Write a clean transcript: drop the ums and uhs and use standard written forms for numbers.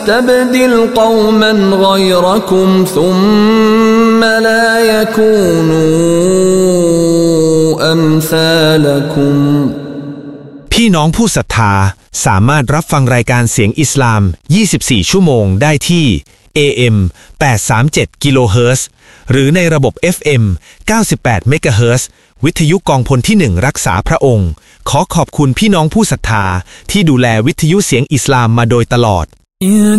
استبدل قوما غيركم ثم لا يكونوا أمثالكم พี่น้องผู้ศรัทธาสามารถรับฟังรายการเสียงอิสลาม24ชั่วโมงได้ที่ AM 837กิโลเฮิรตซ์หรือในระบบ FM 98เมกะเฮิรตซ์วิทยุกองพลที่1รักษาพระองค์ขอขอบคุณพี่น้องผู้ศรัทธาที่ดูแลวิทยุเสียงอิสลามมาโดยตลอด